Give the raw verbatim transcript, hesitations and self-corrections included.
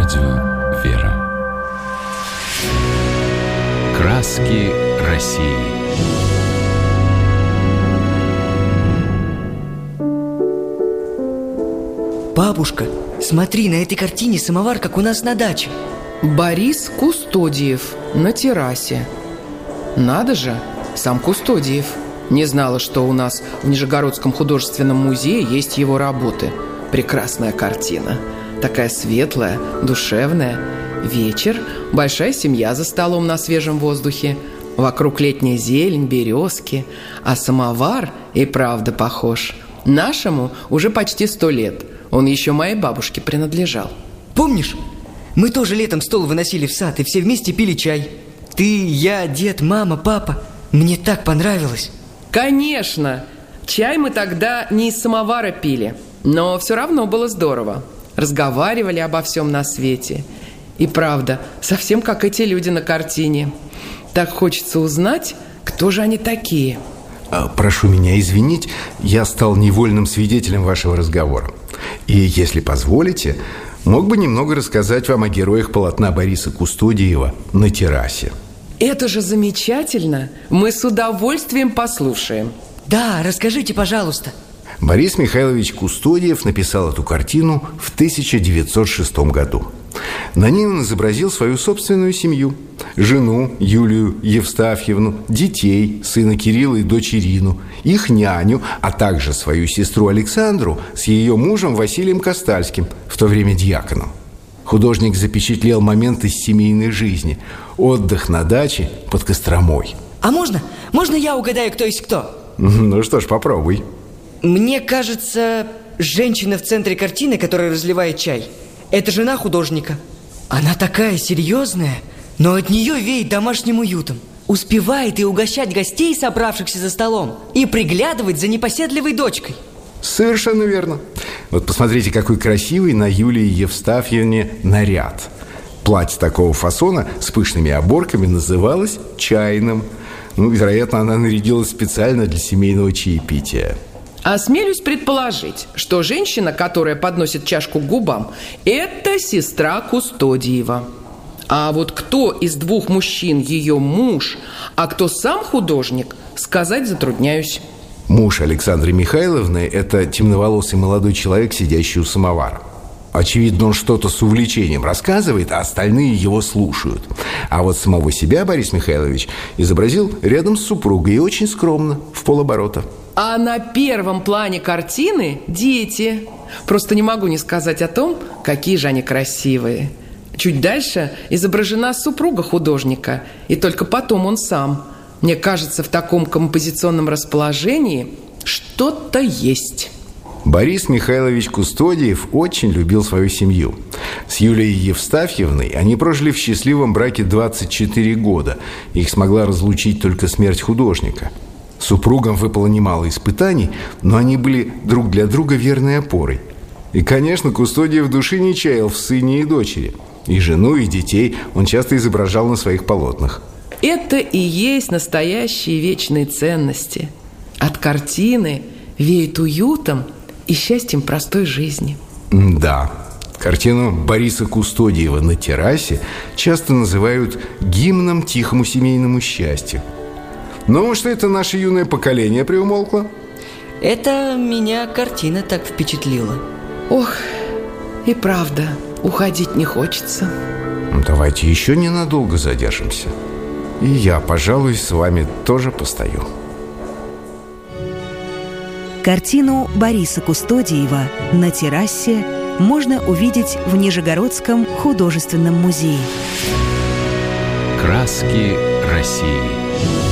Радио «Вера». Краски России. Бабушка, смотри, на этой картине самовар, как у нас на даче. Борис Кустодиев на террасе. Надо же, сам Кустодиев. Не знала, что у нас в Нижегородском художественном музее есть его работы. Прекрасная картина. Такая светлая, душевная. Вечер, большая семья за столом на свежем воздухе. Вокруг летняя зелень, березки. А самовар и правда похож. Нашему уже почти сто лет. Он еще моей бабушке принадлежал. Помнишь, мы тоже летом стол выносили в сад и все вместе пили чай. Ты, я, дед, мама, папа. Мне так понравилось. Конечно! Чай мы тогда не из самовара пили, но все равно было здорово. Разговаривали обо всем на свете. И правда, совсем как эти люди на картине. Так хочется узнать, кто же они такие. Прошу меня извинить, я стал невольным свидетелем вашего разговора. И, если позволите, мог бы немного рассказать вам о героях полотна Бориса Кустодиева «На террасе». Это же замечательно! Мы с удовольствием послушаем. Да, расскажите, пожалуйста. Борис Михайлович Кустодиев написал эту картину в тысяча девятьсот шестом году. На ней он изобразил свою собственную семью. Жену Юлию Евстафьевну, детей, сына Кирилла и дочь Ирину, их няню, а также свою сестру Александру с ее мужем Василием Костальским, в то время диаконом. Художник запечатлел моменты семейной жизни, отдых на даче под Костромой. А можно? Можно я угадаю, кто есть кто? Ну что ж, попробуй. Мне кажется, женщина в центре картины, которая разливает чай, это жена художника. Она такая серьезная, но от нее веет домашним уютом. Успевает и угощать гостей, собравшихся за столом, и приглядывать за непоседливой дочкой. Совершенно верно. Вот посмотрите, какой красивый на Юлии Евстафьевне наряд. Платье такого фасона с пышными оборками называлось чайным. Ну, вероятно, она нарядилась специально для семейного чаепития. Осмелюсь предположить, что женщина, которая подносит чашку к губам, это сестра Кустодиева. А вот кто из двух мужчин ее муж, а кто сам художник, сказать затрудняюсь. Муж Александры Михайловны – это темноволосый молодой человек, сидящий у самовара. Очевидно, он что-то с увлечением рассказывает, а остальные его слушают. А вот самого себя Борис Михайлович изобразил рядом с супругой и очень скромно, в полоборота. А на первом плане картины дети. Просто не могу не сказать о том, какие же они красивые. Чуть дальше изображена супруга художника, и только потом он сам. Мне кажется, в таком композиционном расположении что-то есть. Борис Михайлович Кустодиев очень любил свою семью. С Юлией Евстафьевной они прожили в счастливом браке двадцать четыре года. Их смогла разлучить только смерть художника. Супругам выпало немало испытаний, но они были друг для друга верной опорой. И, конечно, Кустодиев души не чаял в сыне и дочери. И жену, и детей он часто изображал на своих полотнах. Это и есть настоящие вечные ценности. От картины веет уютом и счастьем простой жизни. Да, картину Бориса Кустодиева «На террасе» часто называют гимном тихому семейному счастью. Ну, что это наше юное поколение приумолкло? Это меня картина так впечатлила. Ох, и правда, уходить не хочется. Давайте еще ненадолго задержимся. И я, пожалуй, с вами тоже постою. Картину Бориса Кустодиева «На террасе» можно увидеть в Нижегородском художественном музее. Краски России.